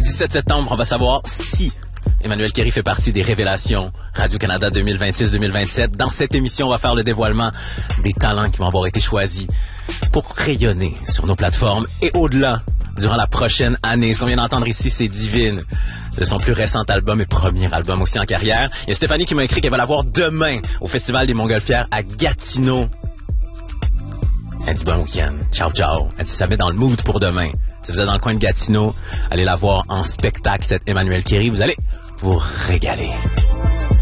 17 septembre, on va savoir si Emmanuel Kéry fait partie des révélations Radio-Canada 2026-2027. Dans cette émission, on va faire le dévoilement des talents qui vont avoir été choisis pour rayonner sur nos plateformes et au-delà durant la prochaine année. Ce qu'on vient d'entendre ici, c'est Divine, de son plus récent album et premier album aussi en carrière. Il y a Stéphanie qui m'a écrit qu'elle va la voir demain au Festival des Montgolfières à Gatineau. Elle dit bon week-end, ciao ciao. Elle dit ça met dans le mood pour demain. Si vous êtes dans le coin de Gatineau, allez la voir en spectacle, cette Emmanuel Kéry. Vous allez vous régaler.